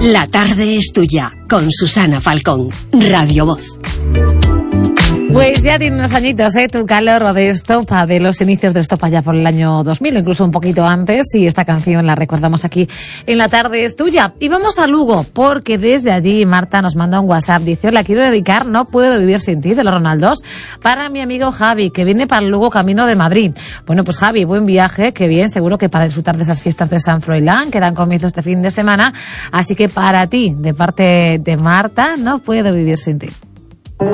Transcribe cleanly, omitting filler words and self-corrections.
La tarde es tuya, con Susana Falcón, Radio Voz. Pues ya tiene unos añitos, tu calor de Estopa, de los inicios de Estopa ya por el año 2000, incluso un poquito antes, y esta canción la recordamos aquí en La tarde es tuya. Y vamos a Lugo, porque desde allí Marta nos manda un WhatsApp, dice: hola, quiero dedicar No puedo vivir sin ti, de los Ronaldos, para mi amigo Javi, que viene para Lugo camino de Madrid. Bueno, pues Javi, buen viaje, qué bien, seguro que para disfrutar de esas fiestas de San Froilán, que dan comienzo este fin de semana, así que para ti, de parte de Marta, No puedo vivir sin ti.